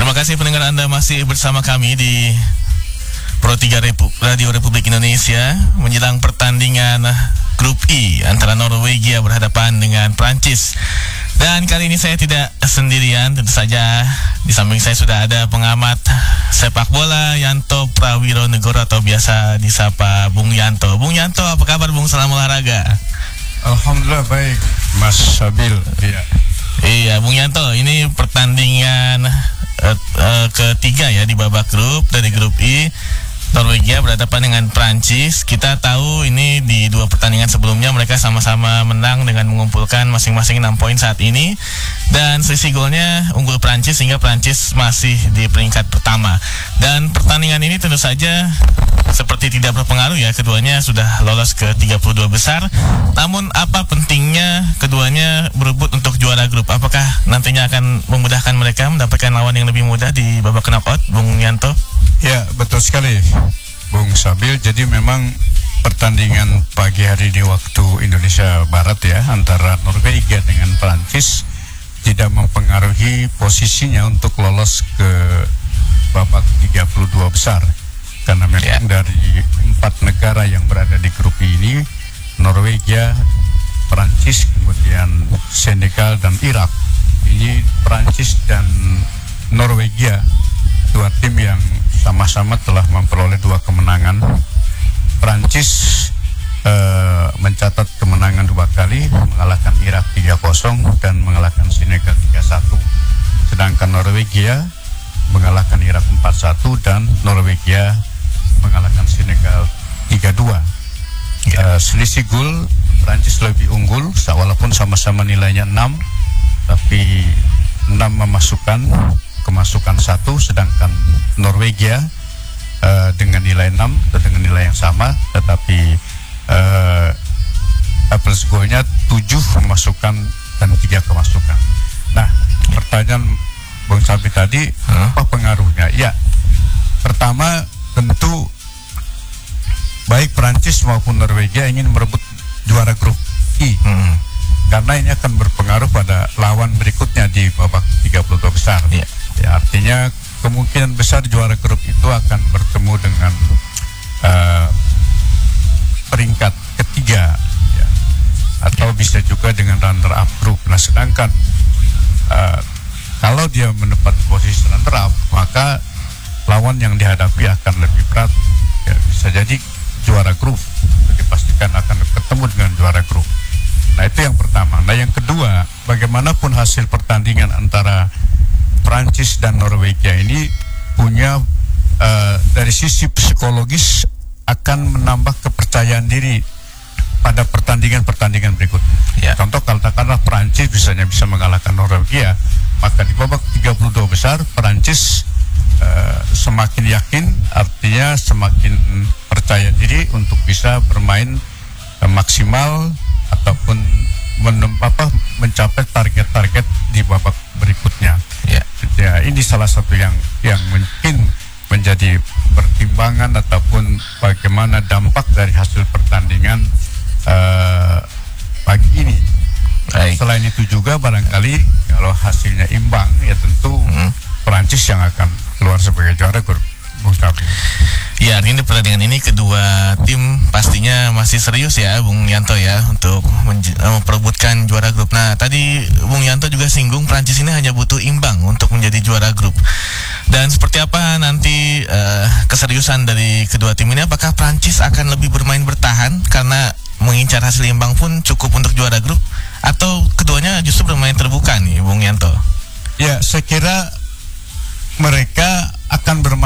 Terima kasih pendengar Anda masih bersama kami di Pro 3 Radio Republik Indonesia menjelang pertandingan Grup I antara Norwegia berhadapan dengan Prancis. Dan kali ini saya tidak sendirian, tentu saja di samping saya sudah ada pengamat sepak bola Yanto Prawironegoro atau biasa disapa Bung Yanto. Bung Yanto, apa kabar Bung? Salam olahraga. Alhamdulillah baik, Mas Sabil. Iya, Bung Yanto, ini pertandingan ketiga ya di babak grup dari grup I. Norwegia berhadapan dengan Prancis. Kita tahu ini di dua pertandingan sebelumnya mereka sama-sama menang dengan mengumpulkan masing-masing 6 poin saat ini. Dan selisih golnya unggul Prancis sehingga Prancis masih di peringkat pertama. Dan pertandingan ini tentu saja seperti tidak berpengaruh ya, keduanya sudah lolos ke 32 besar. Namun apa pentingnya keduanya berebut untuk juara grup? Apakah nantinya akan memudahkan mereka mendapatkan lawan yang lebih mudah di babak knockout, Bung Yanto? Ya, betul sekali, Bung Sabil. Jadi memang pertandingan pagi hari di waktu Indonesia Barat ya antara Norwegia dengan Prancis tidak mempengaruhi posisinya untuk lolos ke babak 32 besar. Karena memang dari 4 negara yang berada di grup ini, Norwegia, Prancis, kemudian Senegal dan Irak. Ini Prancis dan Norwegia, dua tim yang sama-sama telah memperoleh 2 kemenangan. Prancis mencatat kemenangan 2 kali, mengalahkan Irak 3-0 dan mengalahkan Senegal 3-1. Sedangkan Norwegia mengalahkan Irak 4-1 dan Norwegia mengalahkan Senegal 3-2. Selisih gol Prancis lebih unggul, walaupun sama-sama nilainya 6, tapi 6 kemasukan 1, sedangkan Norwegia dengan nilai 6 dan dengan nilai yang sama, tetapi average goalnya 7 kemasukan dan 3 kemasukan. Nah, pertanyaan Bung Sabi tadi, apa pengaruhnya? Ya, pertama tentu baik Prancis maupun Norwegia ingin merebut juara grup I, karena ini akan berpengaruh pada lawan berikutnya di babak 32 besar. Ya, artinya kemungkinan besar juara grup itu akan bertemu dengan peringkat ketiga ya, atau bisa juga dengan runner up grup. Nah, sedangkan kalau dia menempati posisi runner up, maka lawan yang dihadapi akan lebih berat ya, bisa jadi juara grup, dipastikan akan ketemu dengan juara grup. Nah, itu yang pertama. Nah, yang kedua, bagaimanapun hasil pertandingan antara Prancis dan Norwegia ini punya dari sisi psikologis akan menambah kepercayaan diri pada pertandingan-pertandingan berikutnya. Contoh, katakanlah Prancis bisa mengalahkan Norwegia, maka di babak 32 besar Prancis semakin yakin, artinya semakin percaya diri untuk bisa bermain maksimal ataupun mencapai target-target di babak berikutnya. Ya, ini salah satu yang mungkin menjadi pertimbangan ataupun bagaimana dampak dari hasil pertandingan pagi ini. Selain itu juga barangkali kalau hasilnya imbang, ya tentu Prancis yang akan keluar sebagai juara grup. Ya, artinya pertandingan ini kedua tim pastinya masih serius ya, Bung Yanto ya, untuk memperebutkan juara grup. Nah, tadi Bung Yanto juga singgung Prancis ini hanya butuh imbang untuk menjadi juara grup. Dan seperti apa nanti keseriusan dari kedua tim ini? Apakah Prancis akan lebih bermain bertahan karena mengincar hasil imbang pun cukup untuk juara grup, atau keduanya justru bermain terbuka nih, Bung Yanto? Ya, saya kira mereka akan bermain